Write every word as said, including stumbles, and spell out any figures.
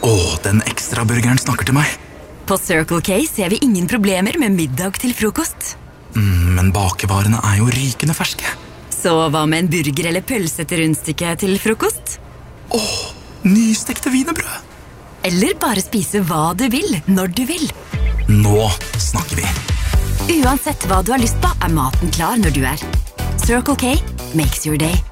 Åh, den ekstra burgeren snakker til meg. På Circle K ser vi ingen problemer med middag til frokost. Mm, men bakevarene er jo rykende ferske. Så hva med en burger eller pølse til rundstykke til frokost? Åh, nystekte wienerbrød. Eller bare spise hva du vil, når du vil. Nå snakker vi. Uansett hva du har lyst på, er maten klar når du er. Circle K makes your day.